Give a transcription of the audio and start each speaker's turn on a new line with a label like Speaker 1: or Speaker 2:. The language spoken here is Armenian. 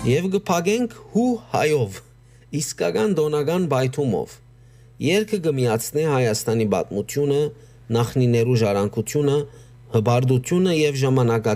Speaker 1: Եվ գփագենք հու հայով, իսկական դոնական բայթումով։ Երգը կմիացնի Հայաստանի պատմությունը, նախնիներու ժառանգությունը, հպարտությունը եւ ժամանակակից